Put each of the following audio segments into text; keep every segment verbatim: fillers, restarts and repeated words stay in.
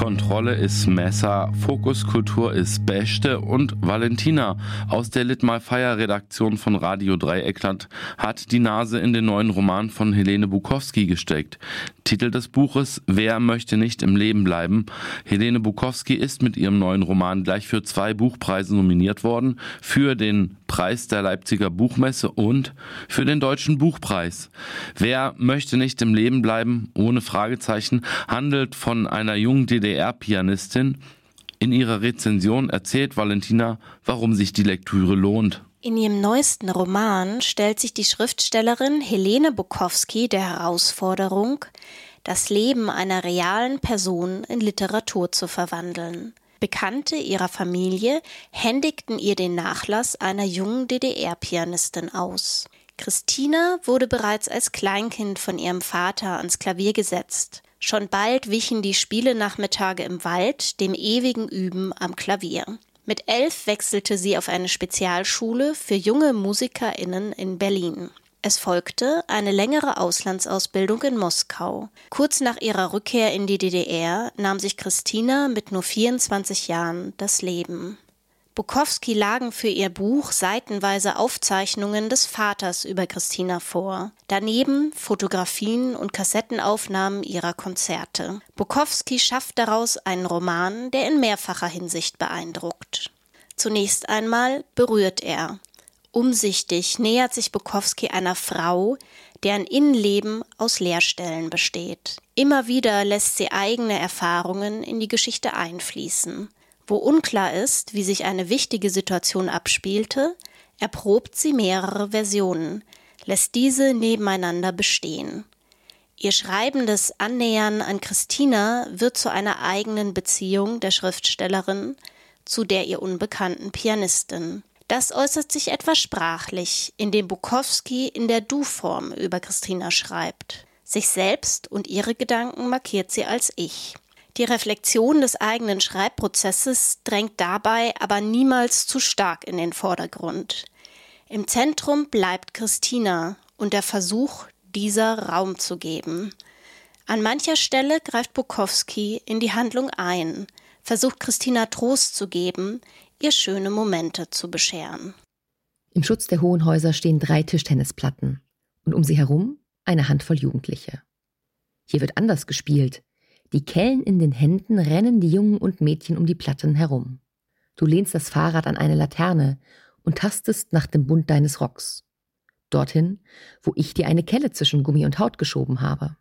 Kontrolle ist Messer, Fokuskultur ist Beste und Valentina aus der Litmal-Feier-Redaktion von Radio Dreieckland hat die Nase in den neuen Roman von Helene Bukowski gesteckt. Titel des Buches Wer möchte nicht im Leben bleiben? Helene Bukowski ist mit ihrem neuen Roman gleich für zwei Buchpreise nominiert worden, für den Preis der Leipziger Buchmesse und für den Deutschen Buchpreis. Wer möchte nicht im Leben bleiben? Ohne Fragezeichen handelt von einer jungen D D R-Pianistin. In ihrer Rezension erzählt Valentina, warum sich die Lektüre lohnt. In ihrem neuesten Roman stellt sich die Schriftstellerin Helene Bukowski der Herausforderung, das Leben einer realen Person in Literatur zu verwandeln. Bekannte ihrer Familie händigten ihr den Nachlass einer jungen D D R-Pianistin aus. Christina wurde bereits als Kleinkind von ihrem Vater ans Klavier gesetzt. Schon bald wichen die Spielenachmittage im Wald dem ewigen Üben am Klavier. Mit elf wechselte sie auf eine Spezialschule für junge MusikerInnen in Berlin. Es folgte eine längere Auslandsausbildung in Moskau. Kurz nach ihrer Rückkehr in die D D R nahm sich Christina mit nur vierundzwanzig Jahren das Leben. Bukowski lagen für ihr Buch seitenweise Aufzeichnungen des Vaters über Christina vor. Daneben Fotografien und Kassettenaufnahmen ihrer Konzerte. Bukowski schafft daraus einen Roman, der in mehrfacher Hinsicht beeindruckt. Zunächst einmal berührt er. Umsichtig nähert sich Bukowski einer Frau, deren Innenleben aus Leerstellen besteht. Immer wieder lässt sie eigene Erfahrungen in die Geschichte einfließen. Wo unklar ist, wie sich eine wichtige Situation abspielte, erprobt sie mehrere Versionen, lässt diese nebeneinander bestehen. Ihr schreibendes Annähern an Christina wird zu einer eigenen Beziehung der Schriftstellerin zu der ihr unbekannten Pianistin. Das äußert sich etwa sprachlich, indem Bukowski in der Du-Form über Christina schreibt. Sich selbst und ihre Gedanken markiert sie als Ich. Die Reflexion des eigenen Schreibprozesses drängt dabei aber niemals zu stark in den Vordergrund. Im Zentrum bleibt Christina und der Versuch, dieser Raum zu geben. An mancher Stelle greift Bukowski in die Handlung ein, versucht Christina Trost zu geben, ihr schöne Momente zu bescheren. Im Schutz der hohen Häuser stehen drei Tischtennisplatten und um sie herum eine Handvoll Jugendliche. Hier wird anders gespielt. Die Kellen in den Händen rennen die Jungen und Mädchen um die Platten herum. Du lehnst das Fahrrad an eine Laterne und tastest nach dem Bund deines Rocks. Dorthin, wo ich dir eine Kelle zwischen Gummi und Haut geschoben habe.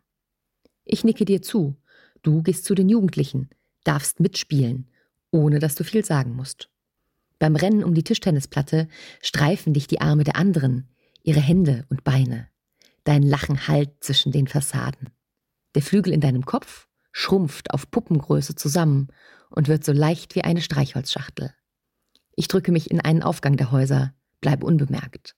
Ich nicke dir zu. Du gehst zu den Jugendlichen, darfst mitspielen, ohne dass du viel sagen musst. Beim Rennen um die Tischtennisplatte streifen dich die Arme der anderen, ihre Hände und Beine. Dein Lachen hallt zwischen den Fassaden. Der Flügel in deinem Kopf schrumpft auf Puppengröße zusammen und wird so leicht wie eine Streichholzschachtel. Ich drücke mich in einen Aufgang der Häuser, bleibe unbemerkt.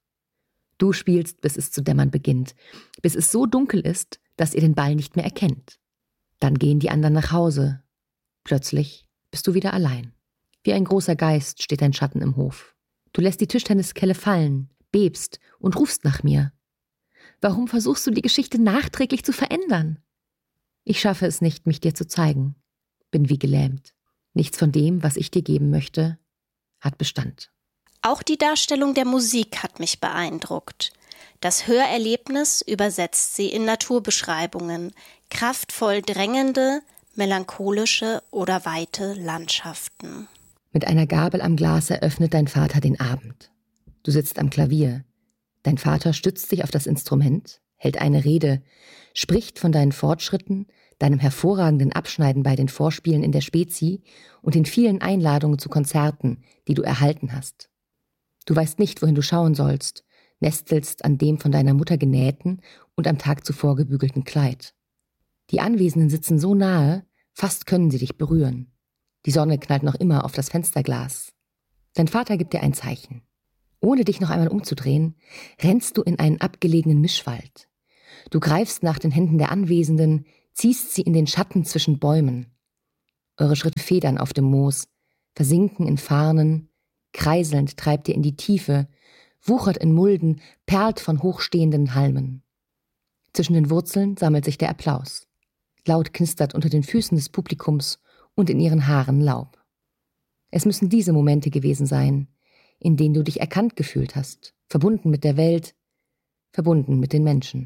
Du spielst, bis es zu dämmern beginnt, bis es so dunkel ist, dass ihr den Ball nicht mehr erkennt. Dann gehen die anderen nach Hause. Plötzlich bist du wieder allein. Wie ein großer Geist steht dein Schatten im Hof. Du lässt die Tischtenniskelle fallen, bebst und rufst nach mir. Warum versuchst du die Geschichte nachträglich zu verändern? Ich schaffe es nicht, mich dir zu zeigen. Bin wie gelähmt. Nichts von dem, was ich dir geben möchte, hat Bestand. Auch die Darstellung der Musik hat mich beeindruckt. Das Hörerlebnis übersetzt sie in Naturbeschreibungen, kraftvoll drängende, melancholische oder weite Landschaften. Mit einer Gabel am Glas eröffnet dein Vater den Abend. Du sitzt am Klavier. Dein Vater stützt sich auf das Instrument, hält eine Rede, spricht von deinen Fortschritten, deinem hervorragenden Abschneiden bei den Vorspielen in der Spezi und den vielen Einladungen zu Konzerten, die du erhalten hast. Du weißt nicht, wohin du schauen sollst, nestelst an dem von deiner Mutter genähten und am Tag zuvor gebügelten Kleid. Die Anwesenden sitzen so nahe, fast können sie dich berühren. Die Sonne knallt noch immer auf das Fensterglas. Dein Vater gibt dir ein Zeichen. Ohne dich noch einmal umzudrehen, rennst du in einen abgelegenen Mischwald. Du greifst nach den Händen der Anwesenden, ziehst sie in den Schatten zwischen Bäumen. Eure Schritte federn auf dem Moos, versinken in Farnen, kreiselnd treibt ihr in die Tiefe, wuchert in Mulden, perlt von hochstehenden Halmen. Zwischen den Wurzeln sammelt sich der Applaus. Laut knistert unter den Füßen des Publikums und in ihren Haaren Laub. Es müssen diese Momente gewesen sein, in denen du dich erkannt gefühlt hast, verbunden mit der Welt, verbunden mit den Menschen.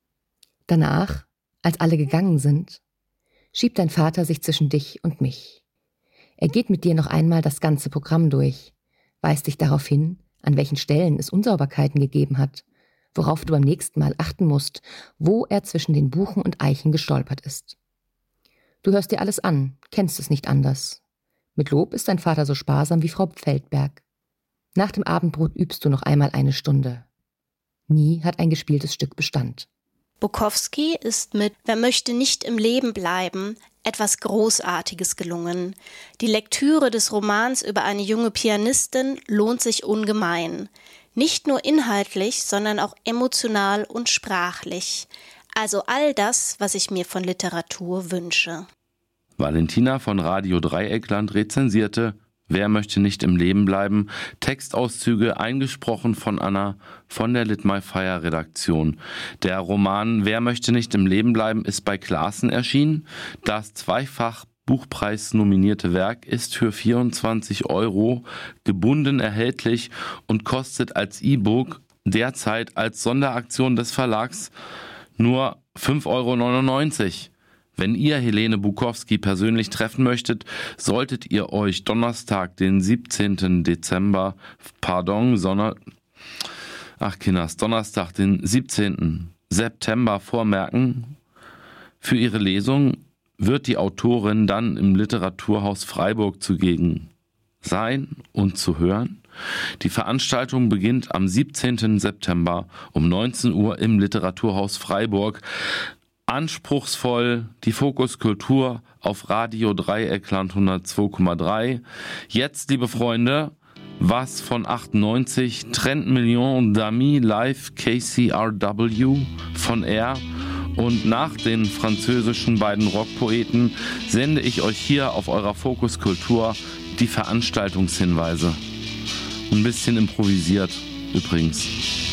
Danach, als alle gegangen sind, schiebt dein Vater sich zwischen dich und mich. Er geht mit dir noch einmal das ganze Programm durch, weist dich darauf hin, an welchen Stellen es Unsauberkeiten gegeben hat, worauf du beim nächsten Mal achten musst, wo er zwischen den Buchen und Eichen gestolpert ist. Du hörst dir alles an, kennst es nicht anders. Mit Lob ist dein Vater so sparsam wie Frau Feldberg. Nach dem Abendbrot übst du noch einmal eine Stunde. Nie hat ein gespieltes Stück Bestand. Bukowski ist mit Wer möchte nicht im Leben bleiben etwas Großartiges gelungen. Die Lektüre des Romans über eine junge Pianistin lohnt sich ungemein. Nicht nur inhaltlich, sondern auch emotional und sprachlich. Also all das, was ich mir von Literatur wünsche. Valentina von Radio Dreieckland rezensierte Wer möchte nicht im Leben bleiben? Textauszüge eingesprochen von Anna von der Lit My Fire Redaktion. Der Roman Wer möchte nicht im Leben bleiben ist bei Clasen erschienen. Das zweifach Buchpreis nominierte Werk ist für vierundzwanzig Euro gebunden erhältlich und kostet als E-Book derzeit als Sonderaktion des Verlags nur fünf Euro neunundneunzig. Wenn ihr Helene Bukowski persönlich treffen möchtet, solltet ihr euch Donnerstag, den siebzehnten Dezember, pardon, sondern, ach Kinders, Donnerstag, den siebzehnten September vormerken. Für ihre Lesung wird die Autorin dann im Literaturhaus Freiburg zugegen sein und zu hören. Die Veranstaltung beginnt am siebzehnten September um neunzehn Uhr im Literaturhaus Freiburg. Anspruchsvoll die Fokuskultur auf Radio Dreieckland hundertzwei Komma drei. Jetzt, liebe Freunde, was von achtundneunzig, trente Million d'Amis live K C R W von R. Und nach den französischen beiden Rockpoeten sende ich euch hier auf eurer Fokuskultur die Veranstaltungshinweise. Ein bisschen improvisiert übrigens.